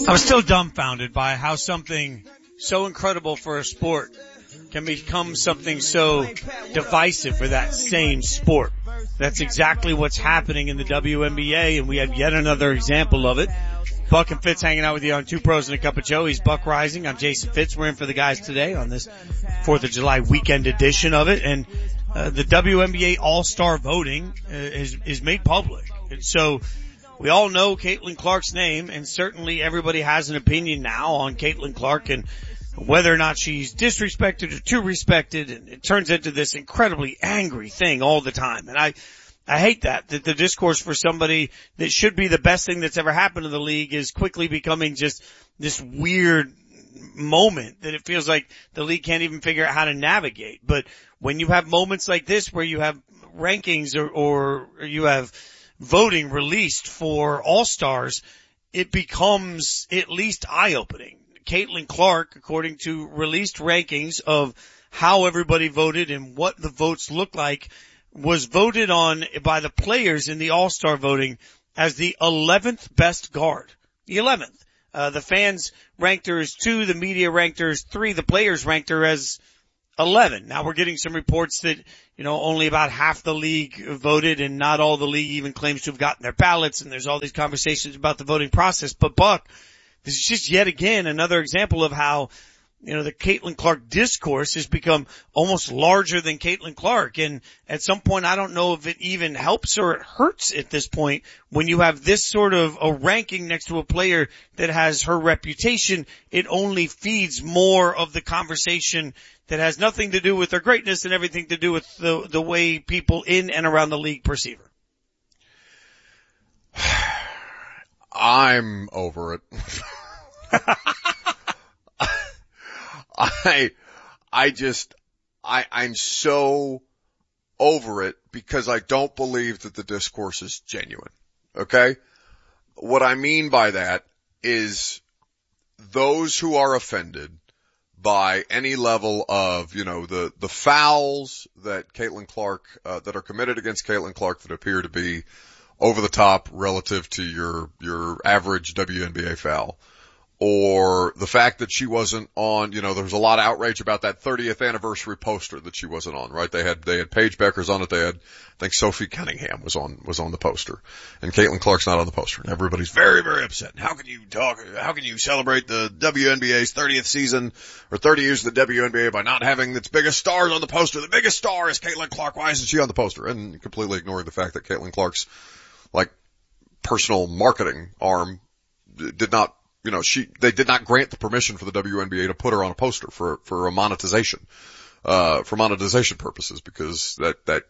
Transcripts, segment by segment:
I'm still dumbfounded by how something so incredible for a sport can become something so divisive for that same sport. That's exactly what's happening in the WNBA, and we have yet another example of it. Buck and Fitz hanging out with you on Two Pros and a Cup of Joe. He's Buck Rising. I'm Jason Fitz. We're in for the guys today on this 4th of July weekend edition of it. And the WNBA All-Star voting is made public. And so we all know Caitlin Clark's name, and certainly everybody has an opinion now on Caitlin Clark and whether or not she's disrespected or too respected. And it turns into this incredibly angry thing all the time. And I hate that the discourse for somebody that should be the best thing that's ever happened to the league is quickly becoming just this weird moment that it feels like the league can't even figure out how to navigate. But when you have moments like this where you have rankings or you have voting released for All-Stars, it becomes at least eye-opening. Caitlin Clark, according to released rankings of how everybody voted and what the votes look like, was voted on by the players in the All-Star voting as the 11th best guard. The 11th. The fans ranked her as 2, the media ranked her as 3, the players ranked her as 11. Now we're getting some reports that, only about half the league voted and not all the league even claims to have gotten their ballots, and there's all these conversations about the voting process. But Buck, this is just yet again another example of how the Caitlin Clark discourse has become almost larger than Caitlin Clark. And at some point, I don't know if it even helps or it hurts at this point when you have this sort of a ranking next to a player that has her reputation. It only feeds more of the conversation that has nothing to do with her greatness and everything to do with the way people in and around the league perceive her. I'm over it. I'm so over it because I don't believe that the discourse is genuine. Okay? What I mean by that is those who are offended by any level of, the fouls that Caitlin Clark, that are committed against Caitlin Clark that appear to be over the top relative to your average WNBA foul. Or the fact that she wasn't on, there was a lot of outrage about that 30th anniversary poster that she wasn't on, right? They had Paige Beckers on it. I think Sophie Cunningham was on the poster. And Caitlin Clark's not on the poster. And everybody's very, very upset. How can you celebrate the WNBA's 30th season or 30 years of the WNBA by not having its biggest stars on the poster? The biggest star is Caitlin Clark. Why isn't she on the poster? And completely ignoring the fact that Caitlin Clark's, personal marketing arm did not, they did not grant the permission for the WNBA to put her on a poster for a monetization, for monetization purposes, because that,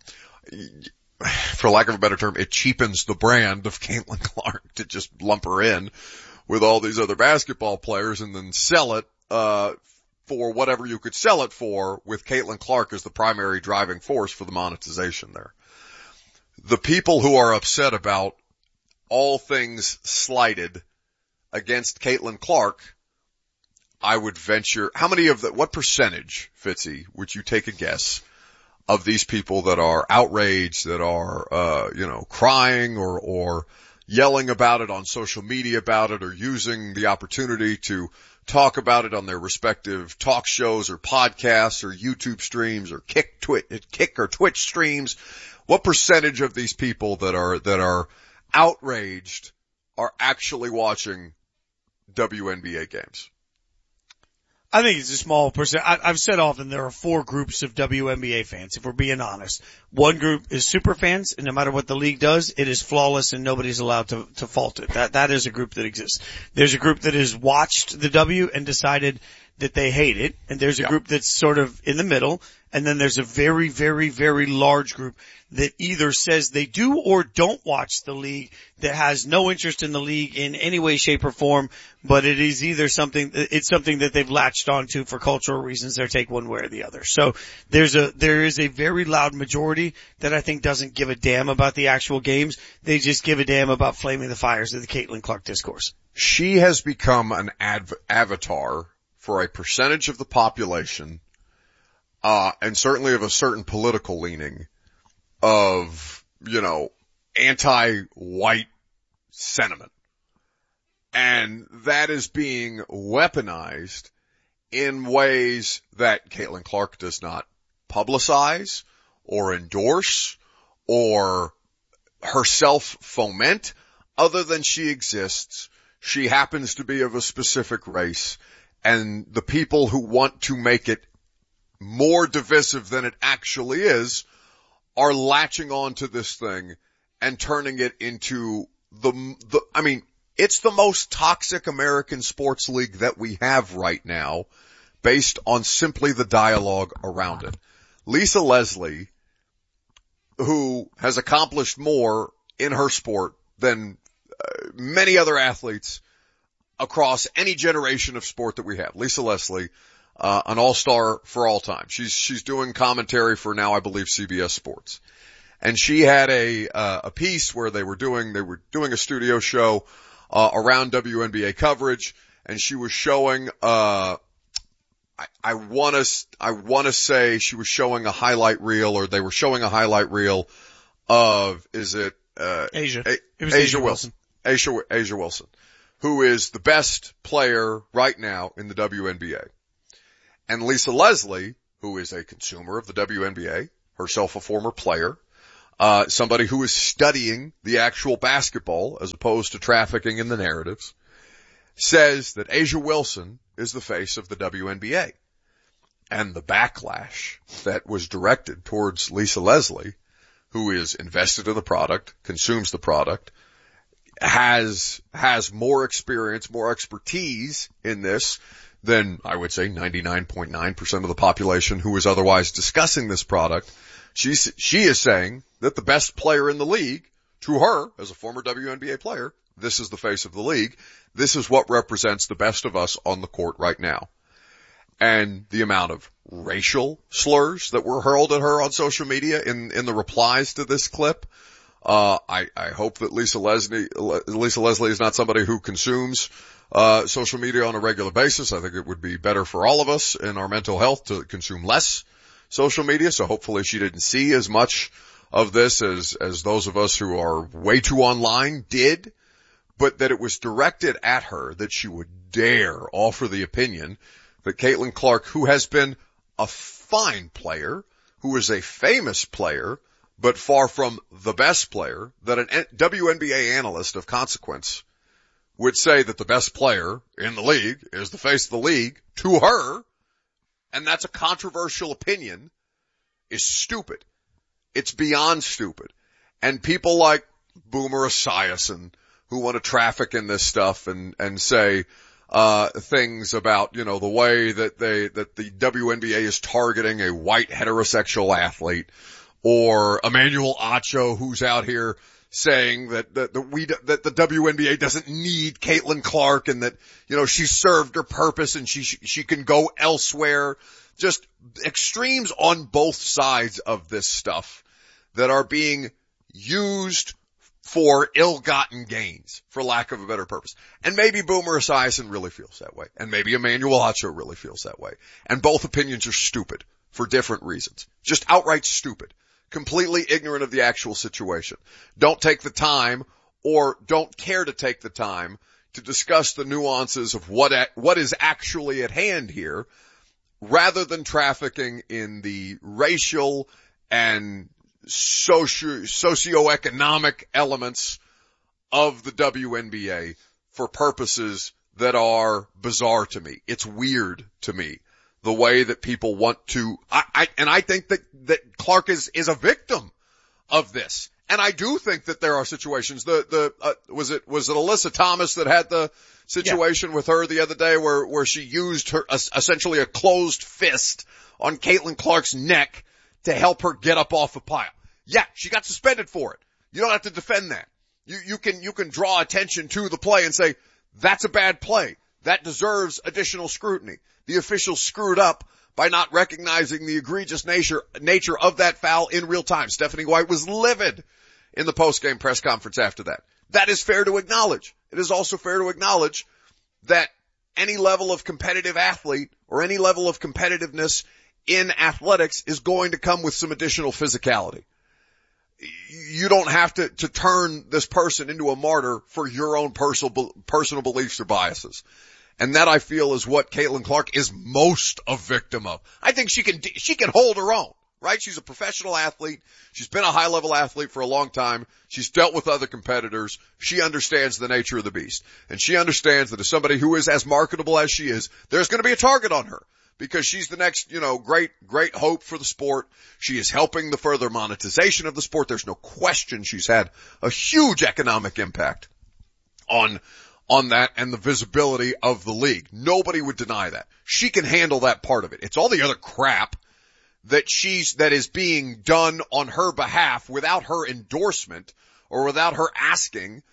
for lack of a better term, it cheapens the brand of Caitlin Clark to just lump her in with all these other basketball players and then sell it, for whatever you could sell it for, with Caitlin Clark as the primary driving force for the monetization there. The people who are upset about all things slighted against Caitlin Clark, I would venture, what percentage, Fitzy, would you take a guess of these people that are outraged, that are, crying or yelling about it on social media about it, or using the opportunity to talk about it on their respective talk shows or podcasts or YouTube streams or Kick or Twitch streams? What percentage of these people that are outraged are actually watching WNBA games? I think it's a small percent. I've said often there are 4 groups of WNBA fans, if we're being honest. One group is super fans, and no matter what the league does, it is flawless and nobody's allowed to fault it. That is a group that exists. There's a group that has watched the W and decided that they hate it, and there's a group that's sort of in the middle, and then there's a very, very, very large group that either says they do or don't watch the league, that has no interest in the league in any way, shape, or form, but it is either something that they've latched onto for cultural reasons. They take one way or the other. So there is a very loud majority that I think doesn't give a damn about the actual games. They just give a damn about flaming the fires of the Caitlin Clark discourse. She has become an avatar for a percentage of the population, and certainly of a certain political leaning of, anti-white sentiment. And And that is being weaponized in ways that Caitlin Clark does not publicize or endorse or herself foment, other than she exists. She happens to be of a specific race, and the people who want to make it more divisive than it actually is are latching on to this thing and turning it into it's the most toxic American sports league that we have right now, based on simply the dialogue around it. Lisa Leslie, who has accomplished more in her sport than many other athletes across any generation of sport that we have. Lisa Leslie, an all-star for all time. She's doing commentary for now, I believe, CBS Sports. And she had a piece where they were doing a studio show around WNBA coverage, and she was showing I want to say she was showing a highlight reel, or they were showing a highlight reel of, Asia? It was Asia Wilson. Asia Wilson, who is the best player right now in the WNBA. And Lisa Leslie, who is a consumer of the WNBA, herself a former player, somebody who is studying the actual basketball as opposed to trafficking in the narratives, says that Asia Wilson is the face of the WNBA. And the backlash that was directed towards Lisa Leslie, who is invested in the product, consumes the product, has more experience, more expertise in this than, I would say, 99.9% of the population who is otherwise discussing this product. She is saying that the best player in the league, to her, as a former WNBA player, this is the face of the league. This is what represents the best of us on the court right now. And the amount of racial slurs that were hurled at her on social media in the replies to this clip. I hope that Lisa Leslie is not somebody who consumes social media on a regular basis. I think it would be better for all of us in our mental health to consume less social media. So hopefully she didn't see as much of this as those of us who are way too online did, but that it was directed at her, that she would dare offer the opinion that Caitlin Clark, who has been a fine player, who is a famous player, but far from the best player, that an WNBA analyst of consequence would say that the best player in the league is the face of the league to her, and that's a controversial opinion, is stupid. It's beyond stupid. And people like Boomer Esiason, who want to traffic in this stuff and say things about, the way that the WNBA is targeting a white heterosexual athlete, or Emmanuel Acho, who's out here saying that the WNBA doesn't need Caitlin Clark, and that, she served her purpose and she can go elsewhere. Just extremes on both sides of this stuff that are being used for ill-gotten gains, for lack of a better purpose. And maybe Boomer Esiason really feels that way. And maybe Emmanuel Acho really feels that way. And both opinions are stupid for different reasons. Just outright stupid. Completely ignorant of the actual situation. Don't take the time, or don't care to take the time, to discuss the nuances of what is actually at hand here, rather than trafficking in the racial and socioeconomic elements of the WNBA for purposes that are bizarre to me. It's weird to me, the way that people want to, and I think that Clark is a victim of this. And I do think that there are situations, was it Alyssa Thomas that had the situation with her the other day where she used her, essentially a closed fist on Caitlin Clark's neck to help her get up off a pile. Yeah, she got suspended for it. You don't have to defend that. You can draw attention to the play and say, that's a bad play. That deserves additional scrutiny. The officials screwed up by not recognizing the egregious nature of that foul in real time. Stephanie White was livid in the post-game press conference after that. That is fair to acknowledge. It is also fair to acknowledge that any level of competitive athlete or any level of competitiveness in athletics is going to come with some additional physicality. you don't have to turn this person into a martyr for your own personal beliefs or biases. And that I feel is what Caitlin Clark is most a victim of. I think she can hold her own, right? She's a professional athlete. She's been a high level athlete for a long time. She's dealt with other competitors. She understands the nature of the beast. And she understands that as somebody who is as marketable as she is, there's going to be a target on her because she's the next, great hope for the sport. She is helping the further monetization of the sport. There's no question she's had a huge economic impact on that and the visibility of the league. Nobody would deny that. She can handle that part of it. It's all the other crap that is being done on her behalf without her endorsement or without her asking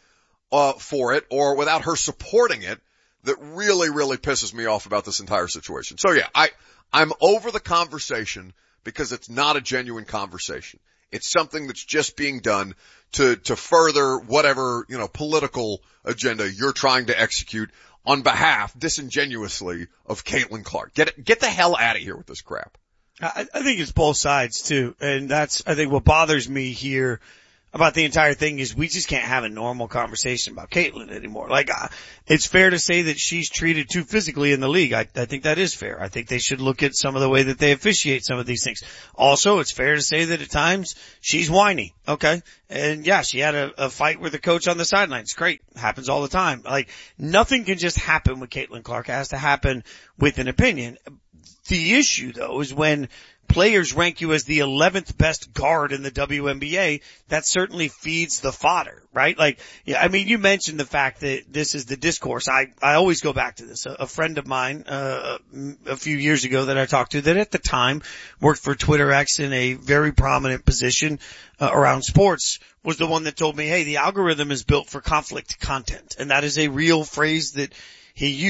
for it or without her supporting it that really, really pisses me off about this entire situation. So yeah, I'm over the conversation because it's not a genuine conversation. It's something that's just being done to further whatever, political agenda you're trying to execute on behalf, disingenuously, of Caitlin Clark. Get the hell out of here with this crap. I think it's both sides too. And that's, I think what bothers me here about the entire thing is we just can't have a normal conversation about Caitlin anymore. Like, it's fair to say that she's treated too physically in the league. I think that is fair. I think they should look at some of the way that they officiate some of these things. Also, it's fair to say that at times she's whiny. Okay. And yeah, she had a fight with the coach on the sidelines. Great. Happens all the time. Like, nothing can just happen with Caitlin Clark. It has to happen with an opinion. The issue though is when players rank you as the 11th best guard in the WNBA, that certainly feeds the fodder, right? Like, yeah, I mean, you mentioned the fact that this is the discourse. I always go back to this. A friend of mine, a few years ago that I talked to that at the time worked for Twitter X in a very prominent position around sports was the one that told me, hey, the algorithm is built for conflict content. And that is a real phrase that he used.